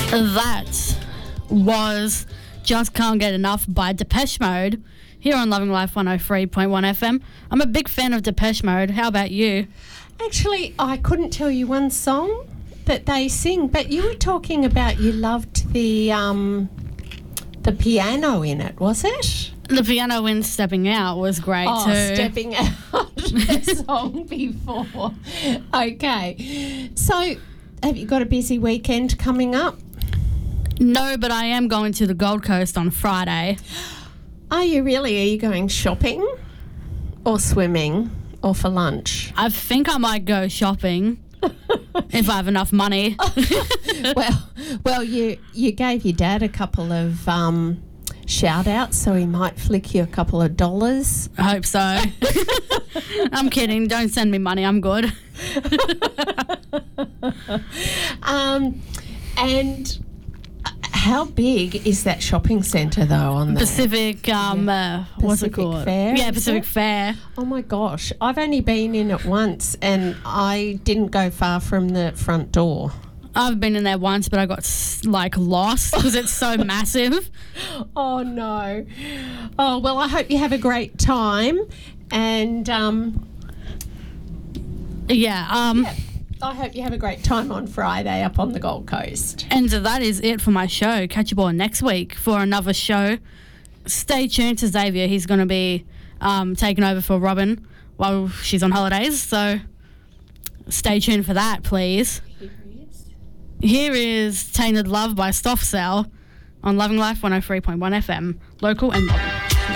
That was Just Can't Get Enough by Depeche Mode here on Loving Life 103.1 FM. I'm a big fan of Depeche Mode. How about you? Actually, I couldn't tell you one song that they sing, but you were talking about you loved the piano in it, was it? The piano in Stepping Out was great too. Stepping Out, the song before. Okay. So, have you got a busy weekend coming up? No, but I am going to the Gold Coast on Friday. Are you really? Are you going shopping or swimming or for lunch? I think I might go shopping if I have enough money. Well, you gave your dad a couple of shout-outs, so he might flick you a couple of dollars. I hope so. I'm kidding. Don't send me money. I'm good. And how big is that shopping centre, though, on the Pacific, what's it called? Fair, yeah, Pacific Fair. Oh, my gosh. I've only been in it once, and I didn't go far from the front door. I've been in there once, but I got, lost because it's so massive. Oh, no. Oh, well, I hope you have a great time. And, I hope you have a great time on Friday up on the Gold Coast. And that is it for my show. Catch you all next week for another show. Stay tuned to Xavier. He's going to be taking over for Robin while she's on holidays. So stay tuned for that, please. Here is Tainted Love by Stoff Cell on Loving Life 103.1 FM, local and modern.